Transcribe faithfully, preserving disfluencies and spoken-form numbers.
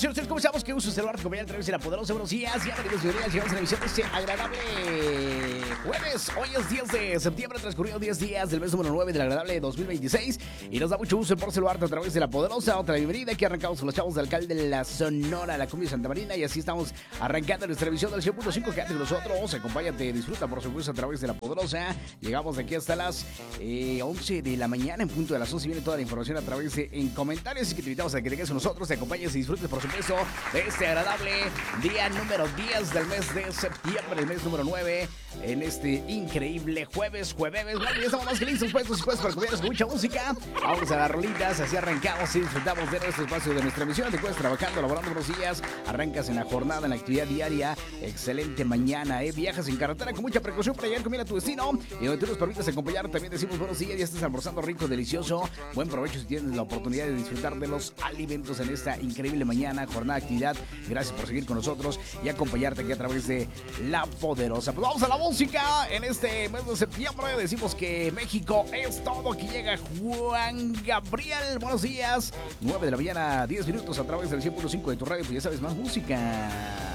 señores, ¿cómo estamos? Qué gusto saludarte, compañero, a través de La Poderosa. Buenos días, bienvenidos, bienvenidas. Llegamos a la emisión de este agradable jueves. Hoy es diez de septiembre, transcurrido diez días del mes número nueve del agradable dos mil veintiséis. Y nos da mucho gusto por saludarte a través de La Poderosa. Otra bienvenida que arrancamos con los chavos de alcalde de la Sonora, la cumbia Santa Marina. Y así estamos arrancando nuestra emisión del cien punto cinco. Quédate con nosotros, acompáñate, disfruta por supuesto a través de La Poderosa. Llegamos de aquí hasta las eh, once de la mañana. En punto de las once viene toda la información a través de en comentarios. Así que te invitamos a que te quedes con nosotros, te acompañes y disfrutes por supuesto de este agradable día número diez del mes de septiembre, el mes número nueve, en este increíble jueves, jueves. Bueno, ya estamos más que listos, puestos y puestos para acompañarnos con mucha música. Vamos a las rolitas, así arrancamos y disfrutamos de nuestro espacio, de nuestra emisión. Te encuentras trabajando, laborando unos días, arrancas en la jornada, en la actividad diaria. Excelente mañana, ¿eh? Viajas en carretera con mucha precaución para llegar con bien a tu destino. Y donde tú nos permites acompañar, también decimos buenos días, ya estás almorzando rico, delicioso. Buen provecho si tienes la oportunidad de disfrutar de los alimentos en esta increíble mañana, jornada de actividad. Gracias por seguir con nosotros y acompañarte aquí a través de La Poderosa. Pues vamos a la música. En este mes de septiembre decimos que México es todo. Aquí llega Juan Gabriel. Buenos días. nueve de la mañana, diez minutos a través del cien punto cinco de tu radio. Pues ya sabes, más música.